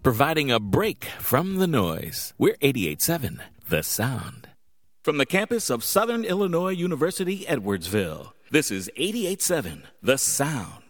providing a break from the noise. We're 88.7 The Sound. From the campus of Southern Illinois University, Edwardsville, this is 88.7 The Sound.